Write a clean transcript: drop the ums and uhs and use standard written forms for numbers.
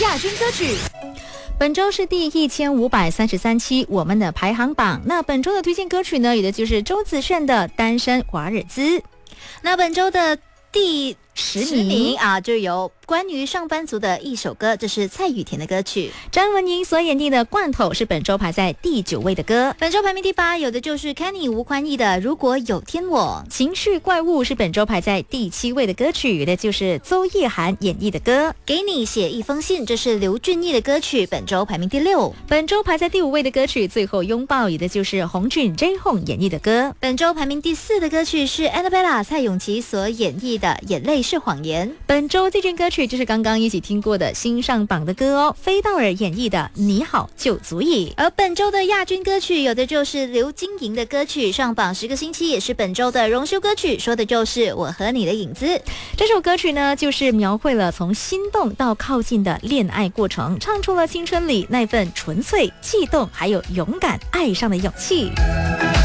亚军歌曲。 本周是第1533期我们的排行榜，那本周的推荐歌曲呢，有的就是周子炫的《单身华日子》。 那本周的第 10 名啊，就有关于上班族的一首歌，这是蔡雨田的歌曲。 张文宁所演绎的《罐头》是本周排在第9位的歌。 本周排名第8，有的就是 Kenny 吴宽义的《如果有天我》。 情绪怪物是本周排在第7位的歌曲，有的就是邹叶涵演绎的歌。 给你写一封信，这是刘俊毅的歌曲，本周排名第6。 本周排在第5位的歌曲《最后拥抱》，有的就是洪俊 J-Hong 演绎的歌。 本周排名第4的歌曲是 Annabella 蔡永琪所演绎的《眼泪是谎言》。 本周这卷歌曲就是刚刚一起听过的新上榜的歌哦，飞道尔演绎的《你好就足以》。 而本周的亚军歌曲有的就是刘金莹的歌曲，上榜10个星期，也是本周的荣休歌曲，说的就是我和你的影子。 这首歌曲呢，就是描绘了从心动到靠近的恋爱过程，唱出了青春里那份纯粹、悸动还有勇敢爱上的勇气。